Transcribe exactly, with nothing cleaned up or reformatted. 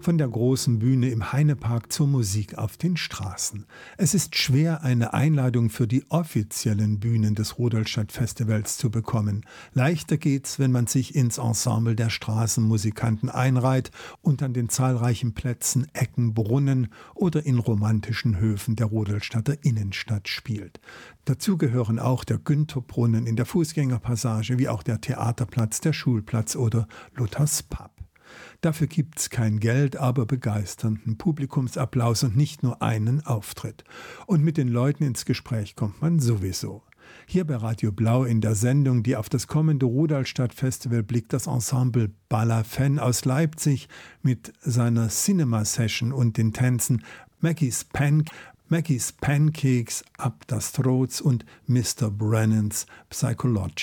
Von der großen Bühne im Heinepark zur Musik auf den Straßen. Es ist schwer, eine Einladung für die offiziellen Bühnen des Rudolstadt-Festivals zu bekommen. Leichter geht's, wenn man sich ins Ensemble der Straßenmusikanten einreiht und an den zahlreichen Plätzen, Ecken, Brunnen oder in romantischen Höfen der Rudolstadter Innenstadt spielt. Dazu gehören auch der Günther-Brunnen in der Fußgängerpassage, wie auch der Theaterplatz, der Schulplatz oder Luthers Pub. Dafür gibt's kein Geld, aber begeisternden Publikumsapplaus und nicht nur einen Auftritt. Und mit den Leuten ins Gespräch kommt man sowieso. Hier bei Radio Blau in der Sendung, die auf das kommende Rudolstadt-Festival blickt, das Ensemble Balafan aus Leipzig mit seiner Cinema-Session und den Tänzen Maggie's, Pan- Maggie's Pancakes, Up das Throats und Mister Brennans Psychology.